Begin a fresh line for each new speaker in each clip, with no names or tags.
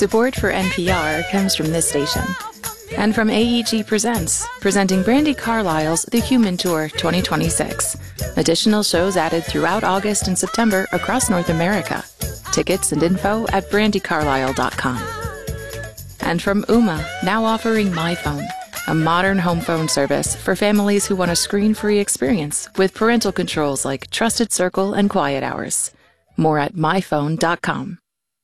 Support for NPR comes from this station. And from AEG Presents, presenting Brandi Carlile's The Human Tour 2026. Additional shows added throughout August and September across North America. Tickets and info at brandicarlile.com. And from Ooma, now offering MyPhone, a modern home phone service for families who want a screen-free experience with parental controls like Trusted Circle and Quiet Hours. More at myphone.com.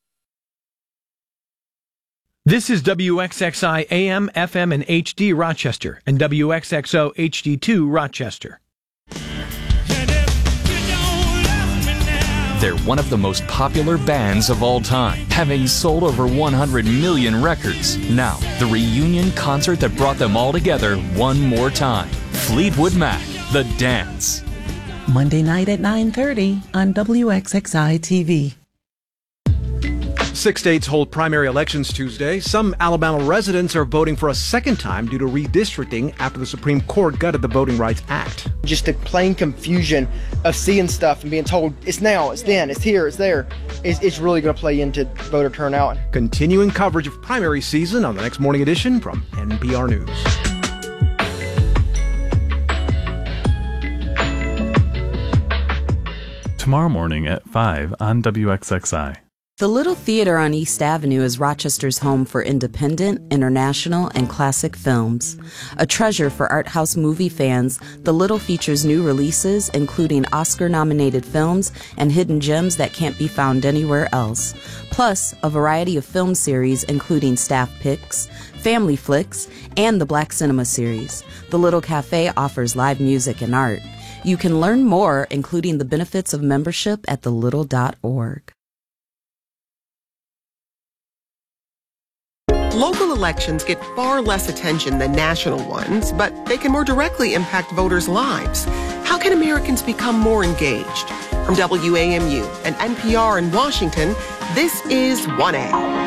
This is WXXI AM, FM, and HD Rochester and WXXO HD2 Rochester.
They're one of the most popular bands of all time, having sold over 100 million records. Now, the reunion concert that brought them all together one more time. Fleetwood Mac, The Dance.
Monday night at 9:30 on WXXI TV.
6 states hold primary elections Tuesday. Some Alabama residents are voting for a second time due to redistricting after the Supreme Court gutted the Voting Rights Act.
Just the plain confusion of seeing stuff and being told it's now, it's then, it's here, it's there. It's really going to play into voter turnout.
Continuing coverage of primary season on the next morning edition from NPR News.
Tomorrow morning at 5 on WXXI.
The Little Theater on East Avenue is Rochester's home for independent, international, and classic films. A treasure for art house movie fans, The Little features new releases, including Oscar-nominated films and hidden gems that can't be found anywhere else. Plus, a variety of film series, including staff picks, family flicks, and the Black Cinema series. The Little Cafe offers live music and art. You can learn more, including the benefits of membership at thelittle.org.
Local elections get far less attention than national ones, but they can more directly impact voters' lives. How can Americans become more engaged? From WAMU and NPR in Washington, this is 1A.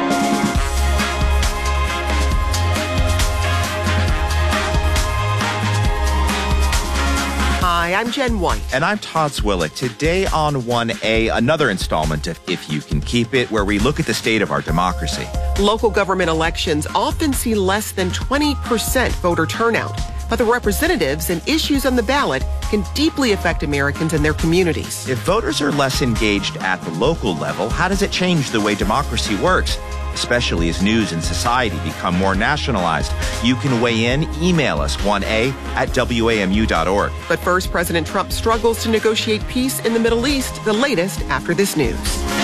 Hi, I'm Jen White.
And I'm Todd Swillick. Today on 1A, another installment of If You Can Keep It, where we look at the state of our democracy.
Local government elections often see less than 20% voter turnout, but the representatives and issues on the ballot can deeply affect Americans and their communities.
If voters are less engaged at the local level, how does it change the way democracy works? Especially as news and society become more nationalized. You can weigh in. Email us 1a@wamu.org.
But first, President Trump struggles to negotiate peace in the Middle East. The latest after this news.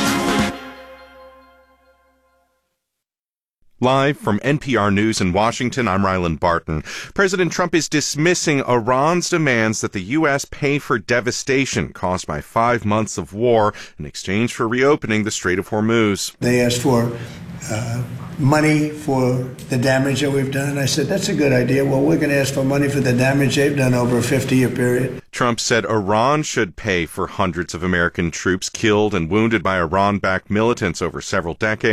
Live from NPR News in Washington, I'm Ryland Barton. President Trump is dismissing Iran's demands that the U.S. pay for devastation caused by 5 months of war in exchange for reopening the Strait of Hormuz.
They asked for money for the damage that we've done. I said, that's a good idea. Well, we're going to ask for money for the damage they've done over a 50-year period.
Trump said Iran should pay for hundreds of American troops killed and wounded by Iran-backed militants over several decades.